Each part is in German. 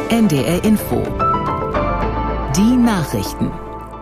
NDR Info. Die Nachrichten.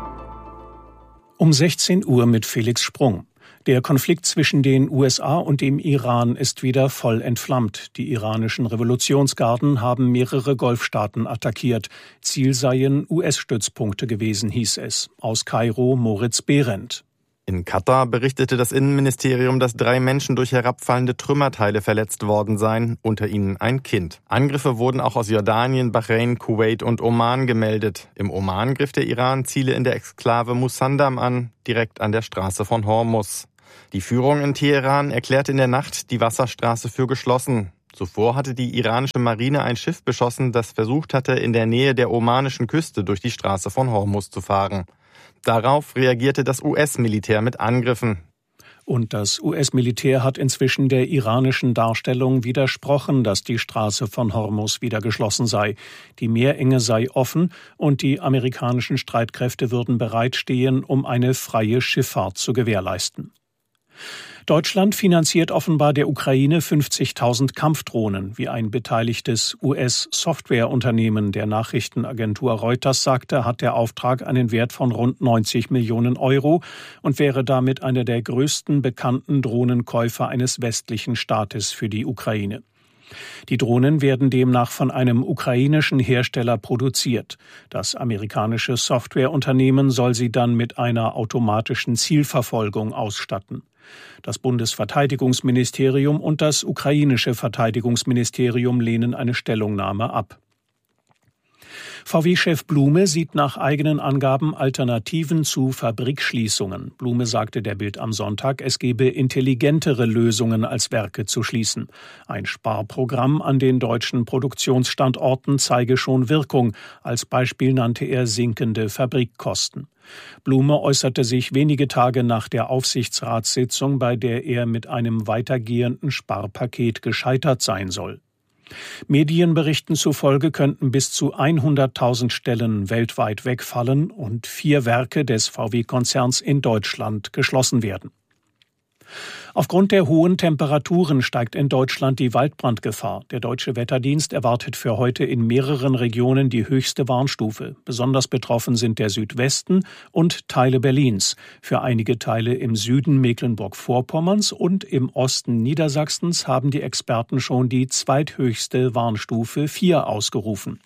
Um 16 Uhr mit Felix Sprung. Der Konflikt zwischen den USA und dem Iran ist wieder voll entflammt. Die iranischen Revolutionsgarden haben mehrere Golfstaaten attackiert. Ziel seien US-Stützpunkte gewesen, hieß es. Aus Kairo Moritz Behrendt. In Katar berichtete das Innenministerium, dass 3 Menschen durch herabfallende Trümmerteile verletzt worden seien, unter ihnen ein Kind. Angriffe wurden auch aus Jordanien, Bahrain, Kuwait und Oman gemeldet. Im Oman griff der Iran Ziele in der Exklave Musandam an, direkt an der Straße von Hormuz. Die Führung in Teheran erklärte in der Nacht die Wasserstraße für geschlossen. Zuvor hatte die iranische Marine ein Schiff beschossen, das versucht hatte, in der Nähe der omanischen Küste durch die Straße von Hormuz zu fahren. Darauf reagierte das US-Militär mit Angriffen. Und das US-Militär hat inzwischen der iranischen Darstellung widersprochen, dass die Straße von Hormuz wieder geschlossen sei. Die Meerenge sei offen und die amerikanischen Streitkräfte würden bereitstehen, um eine freie Schifffahrt zu gewährleisten. Deutschland finanziert offenbar der Ukraine 50.000 Kampfdrohnen, wie ein beteiligtes US-Softwareunternehmen der Nachrichtenagentur Reuters sagte, hat der Auftrag einen Wert von rund 90 Millionen Euro und wäre damit einer der größten bekannten Drohnenkäufer eines westlichen Staates für die Ukraine. Die Drohnen werden demnach von einem ukrainischen Hersteller produziert. Das amerikanische Softwareunternehmen soll sie dann mit einer automatischen Zielverfolgung ausstatten. Das Bundesverteidigungsministerium und das ukrainische Verteidigungsministerium lehnen eine Stellungnahme ab. VW-Chef Blume sieht nach eigenen Angaben Alternativen zu Fabrikschließungen. Blume sagte der Bild am Sonntag, es gebe intelligentere Lösungen als Werke zu schließen. Ein Sparprogramm an den deutschen Produktionsstandorten zeige schon Wirkung. Als Beispiel nannte er sinkende Fabrikkosten. Blume äußerte sich wenige Tage nach der Aufsichtsratssitzung, bei der er mit einem weitergehenden Sparpaket gescheitert sein soll. Medienberichten zufolge könnten bis zu 100.000 Stellen weltweit wegfallen und 4 Werke des VW-Konzerns in Deutschland geschlossen werden. Aufgrund der hohen Temperaturen steigt in Deutschland die Waldbrandgefahr. Der Deutsche Wetterdienst erwartet für heute in mehreren Regionen die höchste Warnstufe. Besonders betroffen sind der Südwesten und Teile Berlins. Für einige Teile im Süden Mecklenburg-Vorpommerns und im Osten Niedersachsens haben die Experten schon die zweithöchste Warnstufe 4 ausgerufen.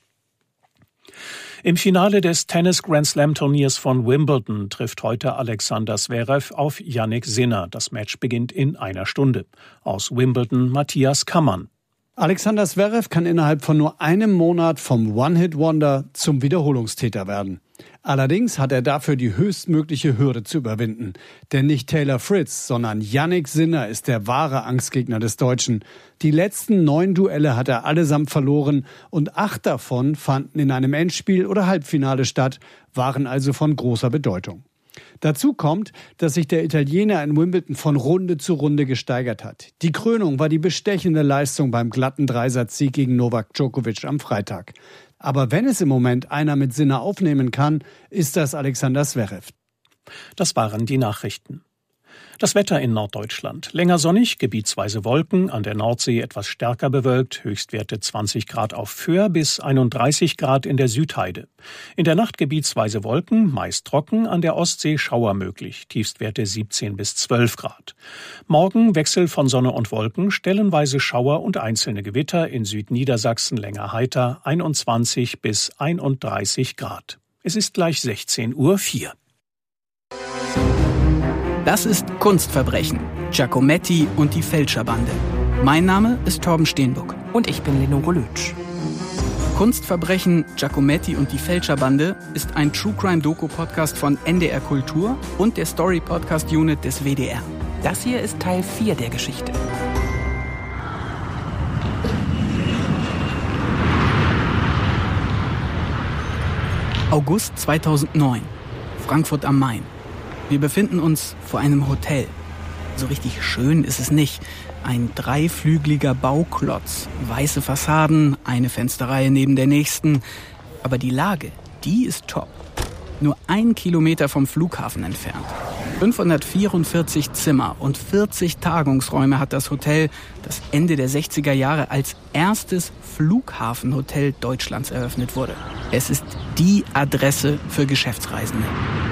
Im Finale des Tennis-Grand-Slam-Turniers von Wimbledon trifft heute Alexander Zverev auf Jannik Sinner. Das Match beginnt in einer Stunde. Aus Wimbledon Matthias Kammann. Alexander Zverev kann innerhalb von nur einem Monat vom One-Hit-Wonder zum Wiederholungstäter werden. Allerdings hat er dafür die höchstmögliche Hürde zu überwinden. Denn nicht Taylor Fritz, sondern Jannik Sinner ist der wahre Angstgegner des Deutschen. Die letzten 9 Duelle hat er allesamt verloren und 8 davon fanden in einem Endspiel oder Halbfinale statt, waren also von großer Bedeutung. Dazu kommt, dass sich der Italiener in Wimbledon von Runde zu Runde gesteigert hat. Die Krönung war die bestechende Leistung beim glatten Dreisatzsieg gegen Novak Djokovic am Freitag. Aber wenn es im Moment einer mit Sinner aufnehmen kann, ist das Alexander Zverev. Das waren die Nachrichten. Das Wetter in Norddeutschland. Länger sonnig, gebietsweise Wolken, an der Nordsee etwas stärker bewölkt, Höchstwerte 20 Grad auf Föhr bis 31 Grad in der Südheide. In der Nacht gebietsweise Wolken, meist trocken, an der Ostsee Schauer möglich, Tiefstwerte 17 bis 12 Grad. Morgen Wechsel von Sonne und Wolken, stellenweise Schauer und einzelne Gewitter, in Südniedersachsen länger heiter, 21 bis 31 Grad. Es ist gleich 16:04 Uhr. Das ist Kunstverbrechen, Giacometti und die Fälscherbande. Mein Name ist Torben Steenbuck. Und ich bin Lenore Lütsch. Kunstverbrechen, Giacometti und die Fälscherbande ist ein True-Crime-Doku-Podcast von NDR Kultur und der Story-Podcast-Unit des WDR. Das hier ist Teil 4 der Geschichte. August 2009, Frankfurt am Main. Wir befinden uns vor einem Hotel. So richtig schön ist es nicht. Ein 3-flügeliger Bauklotz, weiße Fassaden, eine Fensterreihe neben der nächsten. Aber die Lage, die ist top. Nur 1 Kilometer vom Flughafen entfernt. 544 Zimmer und 40 Tagungsräume hat das Hotel, das Ende der 60er Jahre als erstes Flughafenhotel Deutschlands eröffnet wurde. Es ist die Adresse für Geschäftsreisende.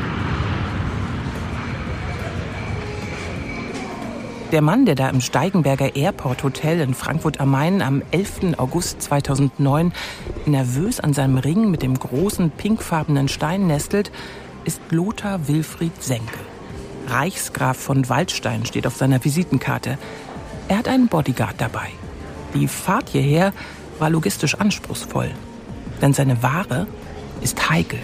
Der Mann, der da im Steigenberger Airport Hotel in Frankfurt am Main am 11. August 2009 nervös an seinem Ring mit dem großen pinkfarbenen Stein nestelt, ist Lothar Wilfried Senke. Reichsgraf von Waldstein steht auf seiner Visitenkarte. Er hat einen Bodyguard dabei. Die Fahrt hierher war logistisch anspruchsvoll, denn seine Ware ist heikel.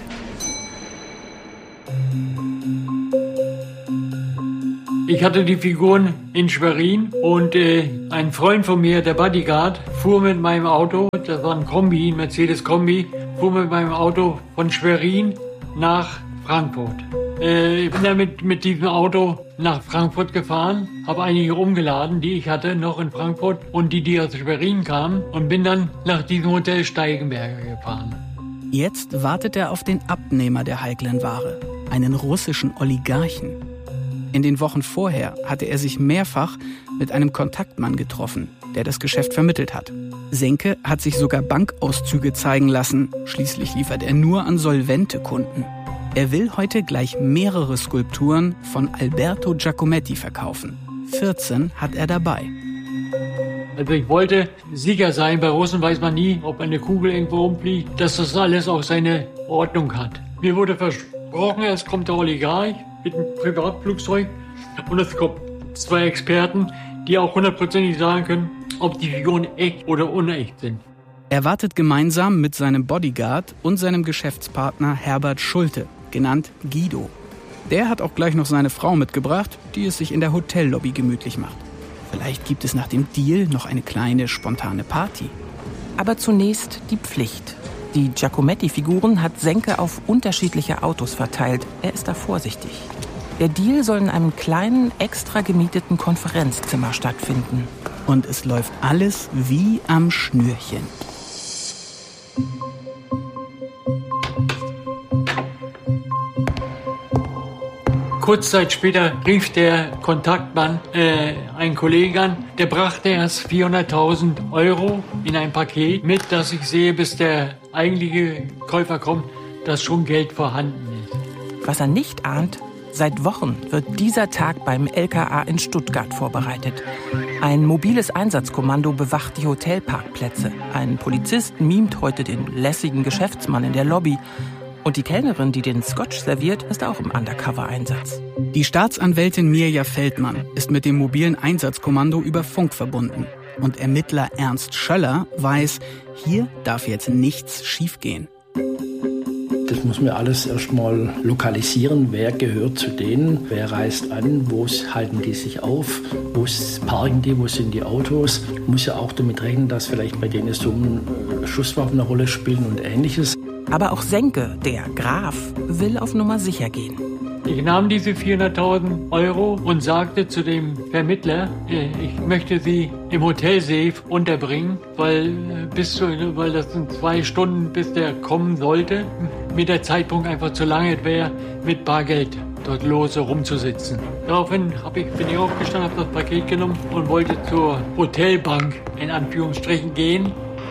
Ich hatte die Figuren in Schwerin und ein Freund von mir, der Bodyguard, fuhr mit meinem Auto, das war ein Kombi, ein Mercedes-Kombi, fuhr mit meinem Auto von Schwerin nach Frankfurt. Ich bin dann mit diesem Auto nach Frankfurt gefahren, habe einige umgeladen, die ich hatte, noch in Frankfurt und die aus Schwerin kamen und bin dann nach diesem Hotel Steigenberger gefahren. Jetzt wartet er auf den Abnehmer der heiklen Ware, einen russischen Oligarchen. In den Wochen vorher hatte er sich mehrfach mit einem Kontaktmann getroffen, der das Geschäft vermittelt hat. Senke hat sich sogar Bankauszüge zeigen lassen. Schließlich liefert er nur an solvente Kunden. Er will heute gleich mehrere Skulpturen von Alberto Giacometti verkaufen. 14 hat er dabei. Also ich wollte sicher sein, bei Russen weiß man nie, ob eine Kugel irgendwo rumfliegt, dass das alles auch seine Ordnung hat. Mir wurde versprochen, es kommt der Oligarch mit einem Privatflugzeug und es kommen 2 Experten, die auch 100% sagen können, ob die Figuren echt oder unecht sind. Er wartet gemeinsam mit seinem Bodyguard und seinem Geschäftspartner Herbert Schulte, genannt Guido. Der hat auch gleich noch seine Frau mitgebracht, die es sich in der Hotellobby gemütlich macht. Vielleicht gibt es nach dem Deal noch eine kleine, spontane Party. Aber zunächst die Pflicht. Die Giacometti-Figuren hat Senke auf unterschiedliche Autos verteilt. Er ist da vorsichtig. Der Deal soll in einem kleinen, extra gemieteten Konferenzzimmer stattfinden. Und es läuft alles wie am Schnürchen. Kurz Zeit später rief der Kontaktmann einen Kollegen an. Der brachte erst 400.000 € in ein Paket mit, dass ich sehe, bis der eigentliche Käufer kommt, dass schon Geld vorhanden ist. Was er nicht ahnt, seit Wochen wird dieser Tag beim LKA in Stuttgart vorbereitet. Ein mobiles Einsatzkommando bewacht die Hotelparkplätze. Ein Polizist mimt heute den lässigen Geschäftsmann in der Lobby. Und die Kellnerin, die den Scotch serviert, ist auch im Undercover-Einsatz. Die Staatsanwältin Mirja Feldmann ist mit dem mobilen Einsatzkommando über Funk verbunden. Und Ermittler Ernst Schöller weiß, hier darf jetzt nichts schiefgehen. Das muss man alles erstmal lokalisieren. Wer gehört zu denen? Wer reist an? Wo halten die sich auf? Wo parken die? Wo sind die Autos? Muss ja auch damit rechnen, dass vielleicht bei denen Schusswaffen eine Rolle spielen und Ähnliches. Aber auch Senke, der Graf, will auf Nummer sicher gehen. Ich nahm diese 400.000 € und sagte zu dem Vermittler, ich möchte sie im Hotelsafe unterbringen, weil das sind 2 Stunden, bis der kommen sollte. Mir der Zeitpunkt einfach zu lange wäre, mit Bargeld dort lose rumzusitzen. Daraufhin bin ich aufgestanden, habe das Paket genommen und wollte zur Hotelbank in Anführungsstrichen gehen.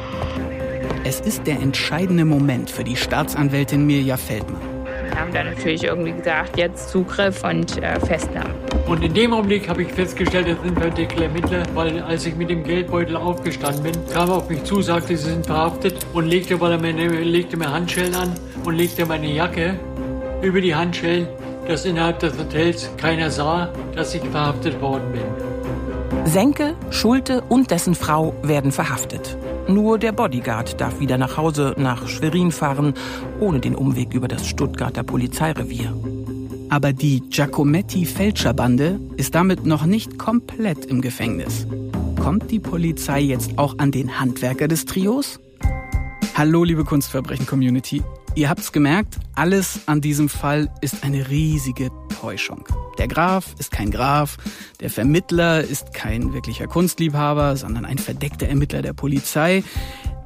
Es ist der entscheidende Moment für die Staatsanwältin Mirja Feldmann. Wir haben dann natürlich irgendwie gesagt, jetzt Zugriff und Festnahme. Und in dem Augenblick habe ich festgestellt, das sind verdächtige Ermittler, weil als ich mit dem Geldbeutel aufgestanden bin, kam er auf mich zu, sagte, sie sind verhaftet und legte mir Handschellen an und legte meine Jacke über die Handschellen, dass innerhalb des Hotels keiner sah, dass ich verhaftet worden bin. Senke, Schulte und dessen Frau werden verhaftet. Nur der Bodyguard darf wieder nach Hause nach Schwerin fahren, ohne den Umweg über das Stuttgarter Polizeirevier. Aber die Giacometti-Fälscherbande ist damit noch nicht komplett im Gefängnis. Kommt die Polizei jetzt auch an den Handwerker des Trios? Hallo, liebe Kunstverbrechen-Community. Ihr habt's gemerkt, alles an diesem Fall ist eine riesige Täuschung. Der Graf ist kein Graf, der Vermittler ist kein wirklicher Kunstliebhaber, sondern ein verdeckter Ermittler der Polizei.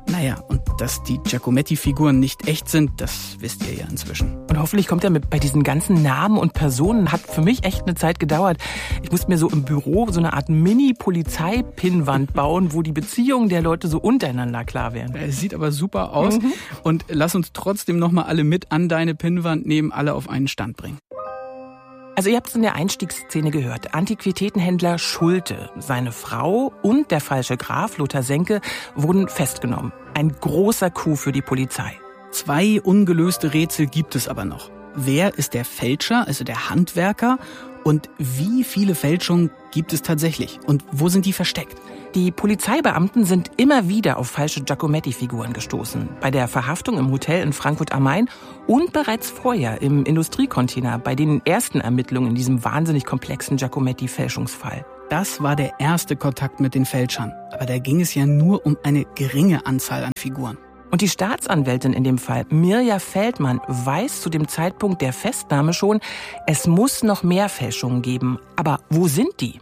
Naja, und dass die Giacometti-Figuren nicht echt sind, das wisst ihr ja inzwischen. Und hoffentlich kommt er bei diesen ganzen Namen und Personen. Hat für mich echt eine Zeit gedauert. Ich musste mir so im Büro so eine Art Mini-Polizei-Pinnwand bauen, wo die Beziehungen der Leute so untereinander klar wären. Es sieht aber super aus. Und lass uns trotzdem nochmal alle mit an deine Pinnwand nehmen, alle auf einen Stand bringen. Also ihr habt es in der Einstiegsszene gehört. Antiquitätenhändler Schulte, seine Frau und der falsche Graf Lothar Senke wurden festgenommen. Ein großer Coup für die Polizei. 2 ungelöste Rätsel gibt es aber noch. Wer ist der Fälscher, also der Handwerker? Und wie viele Fälschungen gibt es tatsächlich? Und wo sind die versteckt? Die Polizeibeamten sind immer wieder auf falsche Giacometti-Figuren gestoßen. Bei der Verhaftung im Hotel in Frankfurt am Main und bereits vorher im Industriecontainer bei den ersten Ermittlungen in diesem wahnsinnig komplexen Giacometti-Fälschungsfall. Das war der erste Kontakt mit den Fälschern. Aber da ging es ja nur um eine geringe Anzahl an Figuren. Und die Staatsanwältin in dem Fall, Mirja Feldmann, weiß zu dem Zeitpunkt der Festnahme schon, es muss noch mehr Fälschungen geben. Aber wo sind die?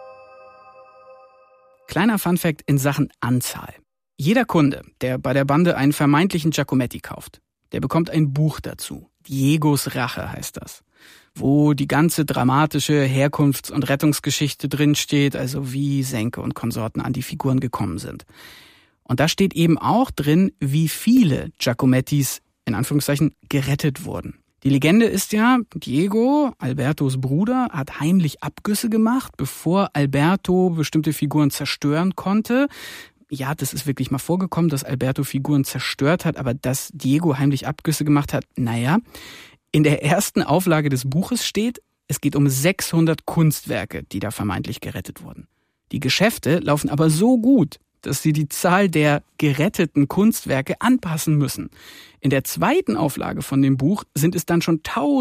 Kleiner Funfact in Sachen Anzahl. Jeder Kunde, der bei der Bande einen vermeintlichen Giacometti kauft, der bekommt ein Buch dazu. Diegos Rache heißt das. Wo die ganze dramatische Herkunfts- und Rettungsgeschichte drinsteht, also wie Senke und Konsorten an die Figuren gekommen sind. Und da steht eben auch drin, wie viele Giacomettis, in Anführungszeichen, gerettet wurden. Die Legende ist ja, Diego, Albertos Bruder, hat heimlich Abgüsse gemacht, bevor Alberto bestimmte Figuren zerstören konnte. Ja, das ist wirklich mal vorgekommen, dass Alberto Figuren zerstört hat, aber dass Diego heimlich Abgüsse gemacht hat, naja. In der ersten Auflage des Buches steht, es geht um 600 Kunstwerke, die da vermeintlich gerettet wurden. Die Geschäfte laufen aber so gut, dass sie die Zahl der geretteten Kunstwerke anpassen müssen. In der zweiten Auflage von dem Buch sind es dann schon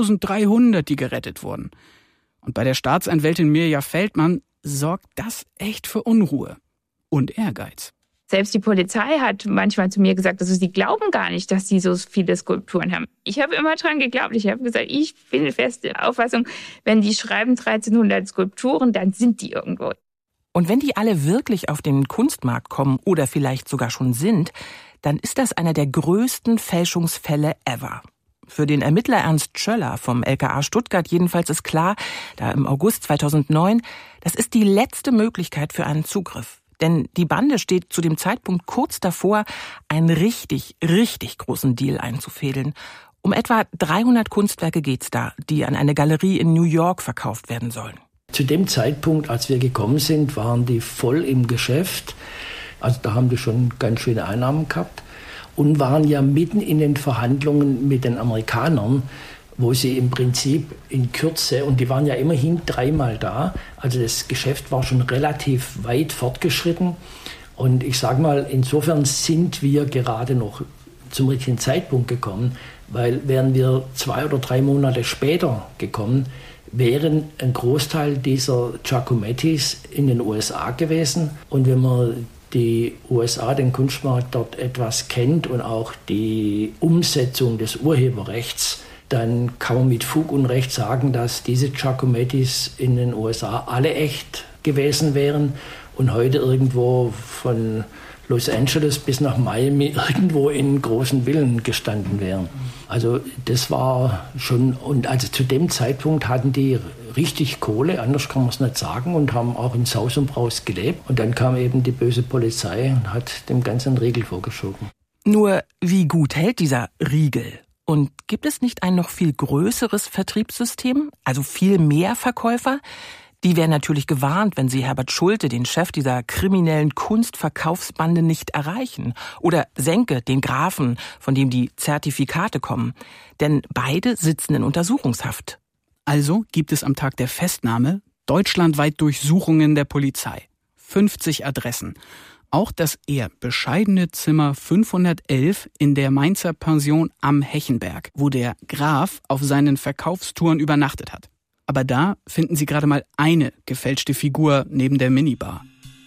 1300, die gerettet wurden. Und bei der Staatsanwältin Mirja Feldmann sorgt das echt für Unruhe und Ehrgeiz. Selbst die Polizei hat manchmal zu mir gesagt, also sie glauben gar nicht, dass sie so viele Skulpturen haben. Ich habe immer dran geglaubt. Ich habe gesagt, ich bin fest der Auffassung, wenn die schreiben 1300 Skulpturen, dann sind die irgendwo. Und wenn die alle wirklich auf den Kunstmarkt kommen oder vielleicht sogar schon sind, dann ist das einer der größten Fälschungsfälle ever. Für den Ermittler Ernst Schöller vom LKA Stuttgart jedenfalls ist klar, da im August 2009, das ist die letzte Möglichkeit für einen Zugriff. Denn die Bande steht zu dem Zeitpunkt kurz davor, einen richtig, richtig großen Deal einzufädeln. Um etwa 300 Kunstwerke geht's da, die an eine Galerie in New York verkauft werden sollen. Zu dem Zeitpunkt, als wir gekommen sind, waren die voll im Geschäft. Also da haben die schon ganz schöne Einnahmen gehabt und waren ja mitten in den Verhandlungen mit den Amerikanern, wo sie im Prinzip in Kürze, und die waren ja immerhin 3-mal da, also das Geschäft war schon relativ weit fortgeschritten. Und ich sage mal, insofern sind wir gerade noch zum richtigen Zeitpunkt gekommen, weil wären wir 2 oder 3 Monate später gekommen, wären ein Großteil dieser Giacomettis in den USA gewesen. Und wenn man die USA, den Kunstmarkt dort etwas kennt und auch die Umsetzung des Urheberrechts, dann kann man mit Fug und Recht sagen, dass diese Giacomettis in den USA alle echt gewesen wären und heute irgendwo von Los Angeles bis nach Miami irgendwo in großen Villen gestanden wären. Also das war schon, und also zu dem Zeitpunkt hatten die richtig Kohle, anders kann man es nicht sagen, und haben auch in Saus und Braus gelebt. Und dann kam eben die böse Polizei und hat dem Ganzen einen Riegel vorgeschoben. Nur wie gut hält dieser Riegel? Und gibt es nicht ein noch viel größeres Vertriebssystem, also viel mehr Verkäufer? Die wären natürlich gewarnt, wenn sie Herbert Schulte, den Chef dieser kriminellen Kunstverkaufsbande, nicht erreichen. Oder Senke, den Grafen, von dem die Zertifikate kommen. Denn beide sitzen in Untersuchungshaft. Also gibt es am Tag der Festnahme deutschlandweit Durchsuchungen der Polizei. 50 Adressen. Auch das eher bescheidene Zimmer 511 in der Mainzer Pension am Hechenberg, wo der Graf auf seinen Verkaufstouren übernachtet hat. Aber da finden Sie gerade mal eine gefälschte Figur neben der Minibar.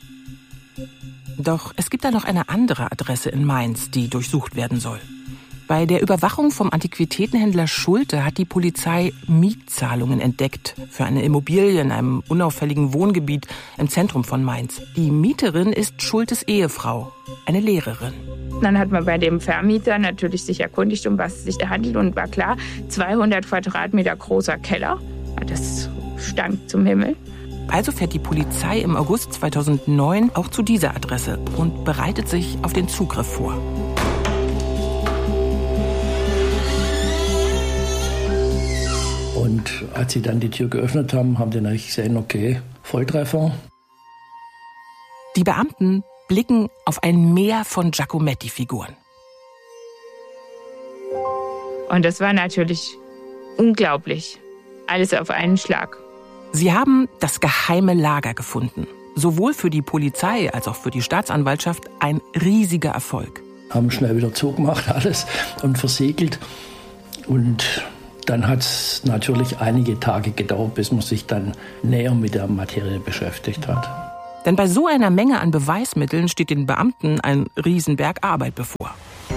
Doch es gibt da noch eine andere Adresse in Mainz, die durchsucht werden soll. Bei der Überwachung vom Antiquitätenhändler Schulte hat die Polizei Mietzahlungen entdeckt für eine Immobilie in einem unauffälligen Wohngebiet im Zentrum von Mainz. Die Mieterin ist Schultes Ehefrau, eine Lehrerin. Dann hat man bei dem Vermieter natürlich sich erkundigt, um was es sich da handelt. Und war klar, 200 Quadratmeter großer Keller. Das stank zum Himmel. Also fährt die Polizei im August 2009 auch zu dieser Adresse und bereitet sich auf den Zugriff vor. Und als sie dann die Tür geöffnet haben, haben sie natürlich gesehen, okay, Volltreffer. Die Beamten blicken auf ein Meer von Giacometti-Figuren. Und das war natürlich unglaublich. Alles auf einen Schlag. Sie haben das geheime Lager gefunden. Sowohl für die Polizei als auch für die Staatsanwaltschaft ein riesiger Erfolg. Haben schnell wieder zugemacht alles und versiegelt. Und dann hat es natürlich einige Tage gedauert, bis man sich dann näher mit der Materie beschäftigt hat. Denn bei so einer Menge an Beweismitteln steht den Beamten ein Riesenberg Arbeit bevor.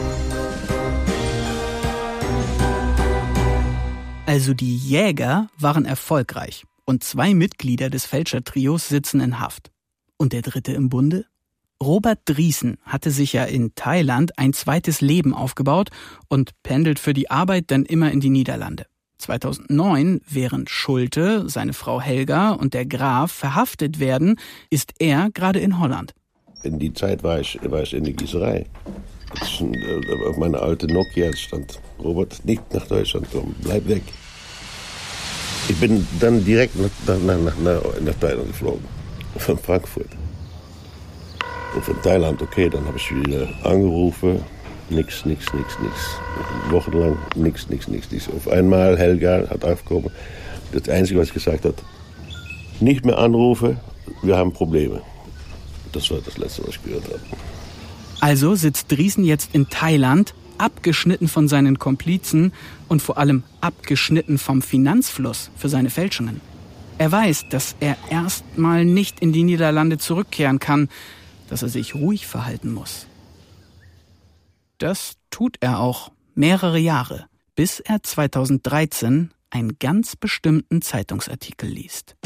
Also die Jäger waren erfolgreich und 2 Mitglieder des Fälschertrios sitzen in Haft. Und der 3. im Bunde? Robert Driessen hatte sich ja in Thailand ein zweites Leben aufgebaut und pendelt für die Arbeit dann immer in die Niederlande. 2009, während Schulte, seine Frau Helga und der Graf verhaftet werden, ist er gerade in Holland. In die Zeit war ich in der Gießerei. Auf meiner alten Nokia stand Robert, nicht nach Deutschland kommen, bleib weg. Ich bin dann direkt nach Thailand geflogen, von Frankfurt. Und von Thailand, okay, dann habe ich wieder angerufen, nix. Wochenlang nix. Auf einmal, Helga hat aufgekommen, das Einzige, was ich gesagt habe, nicht mehr anrufen, wir haben Probleme. Das war das Letzte, was ich gehört habe. Also sitzt Driessen jetzt in Thailand, abgeschnitten von seinen Komplizen und vor allem abgeschnitten vom Finanzfluss für seine Fälschungen. Er weiß, dass er erstmal nicht in die Niederlande zurückkehren kann, dass er sich ruhig verhalten muss. Das tut er auch mehrere Jahre, bis er 2013 einen ganz bestimmten Zeitungsartikel liest.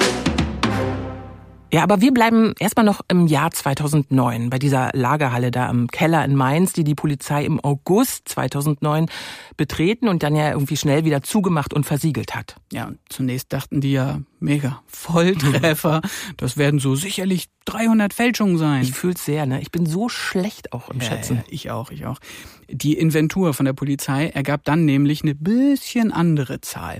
Ja, aber wir bleiben erstmal noch im Jahr 2009 bei dieser Lagerhalle da im Keller in Mainz, die Polizei im August 2009 betreten und dann ja irgendwie schnell wieder zugemacht und versiegelt hat. Ja, und zunächst dachten die ja, mega, Volltreffer, das werden so sicherlich 300 Fälschungen sein. Ich fühl's sehr, ne? Ich bin so schlecht auch im Schätzen. Ich auch. Die Inventur von der Polizei ergab dann nämlich eine bisschen andere Zahl.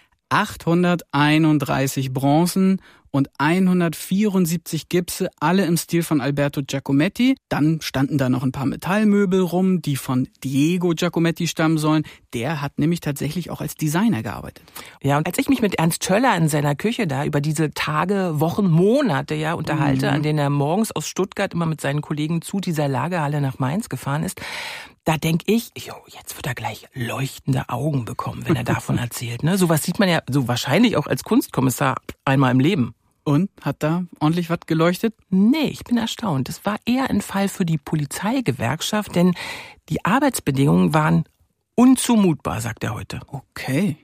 831 Bronzen und 174 Gipse, alle im Stil von Alberto Giacometti. Dann standen da noch ein paar Metallmöbel rum, die von Diego Giacometti stammen sollen. Der hat nämlich tatsächlich auch als Designer gearbeitet. Ja, und als ich mich mit Ernst Töller in seiner Küche da über diese Tage, Wochen, Monate ja unterhalte, an denen er morgens aus Stuttgart immer mit seinen Kollegen zu dieser Lagerhalle nach Mainz gefahren ist, da denke ich, jetzt wird er gleich leuchtende Augen bekommen, wenn er davon erzählt. Ne? Sowas sieht man ja so wahrscheinlich auch als Kunstkommissar einmal im Leben. Und? Hat da ordentlich was geleuchtet? Nee, ich bin erstaunt. Das war eher ein Fall für die Polizeigewerkschaft, denn die Arbeitsbedingungen waren unzumutbar, sagt er heute. Okay.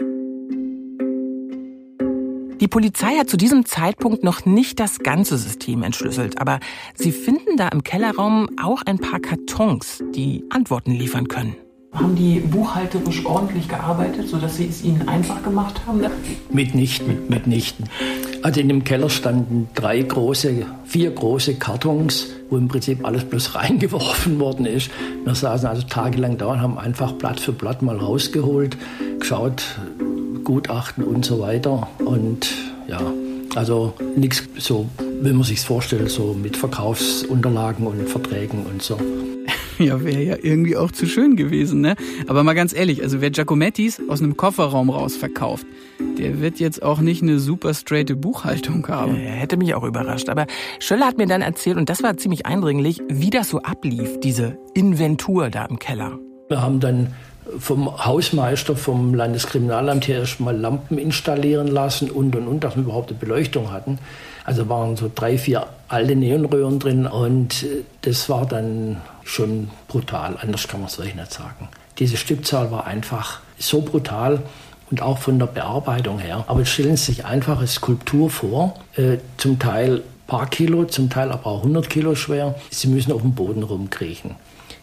Die Polizei hat zu diesem Zeitpunkt noch nicht das ganze System entschlüsselt, aber sie finden da im Kellerraum auch ein paar Kartons, die Antworten liefern können. Haben die buchhalterisch ordentlich gearbeitet, sodass sie es ihnen einfach gemacht haben? Mitnichten. Also in dem Keller standen 4 große Kartons, wo im Prinzip alles bloß reingeworfen worden ist. Wir saßen also tagelang da und haben einfach Blatt für Blatt mal rausgeholt, geschaut, Gutachten und so weiter. Und ja, also nichts so, wie man sich's vorstellt, so mit Verkaufsunterlagen und Verträgen und so. Ja, wäre ja irgendwie auch zu schön gewesen, ne? Aber mal ganz ehrlich, also wer Giacomettis aus einem Kofferraum raus verkauft, der wird jetzt auch nicht eine super straighte Buchhaltung haben. Ja, hätte mich auch überrascht. Aber Schöller hat mir dann erzählt, und das war ziemlich eindringlich, wie das so ablief, diese Inventur da im Keller. Wir haben dann vom Hausmeister vom Landeskriminalamt her erst mal Lampen installieren lassen und, dass wir überhaupt eine Beleuchtung hatten. Also waren so 3, 4 alte Neonröhren drin und das war dann schon brutal, anders kann man es wirklich nicht sagen. Diese Stückzahl war einfach so brutal und auch von der Bearbeitung her. Aber jetzt stellen Sie sich einfach eine Skulptur vor, zum Teil ein paar Kilo, zum Teil aber auch 100 Kilo schwer. Sie müssen auf dem Boden rumkriechen.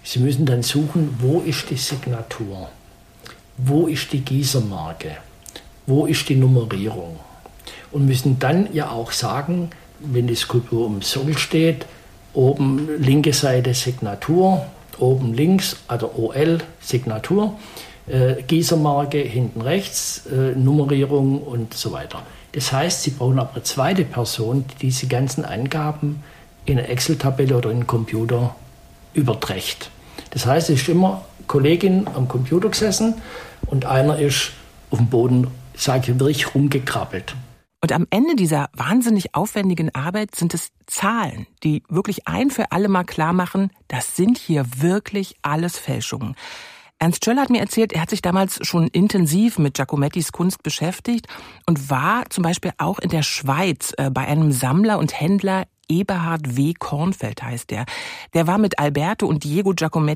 Sie müssen dann suchen, wo ist die Signatur, wo ist die Gießermarke, wo ist die Nummerierung und müssen dann ja auch sagen, wenn die Skulptur im Sockel steht, oben linke Seite Signatur, oben links, also OL, Signatur, Gießermarke, hinten rechts, Nummerierung und so weiter. Das heißt, Sie brauchen aber eine zweite Person, die diese ganzen Angaben in eine Excel-Tabelle oder in einen Computer überträgt. Das heißt, es ist immer Kollegin am Computer gesessen und einer ist auf dem Boden, sage ich, wirklich rumgekrabbelt. Und am Ende dieser wahnsinnig aufwendigen Arbeit sind es Zahlen, die wirklich ein für alle Mal klar machen, das sind hier wirklich alles Fälschungen. Ernst Schöll hat mir erzählt, er hat sich damals schon intensiv mit Giacomettis Kunst beschäftigt und war zum Beispiel auch in der Schweiz bei einem Sammler und Händler, Eberhard W. Kornfeld heißt der. Der war mit Alberto und Diego Giacometti